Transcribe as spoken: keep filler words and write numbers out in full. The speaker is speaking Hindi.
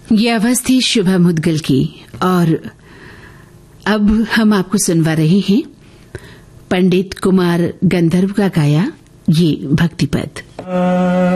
ये आवाज थी शुभा मुद्गल की। और अब हम आपको सुनवा रहे हैं पंडित कुमार गंधर्व का गाया ये भक्ति पद।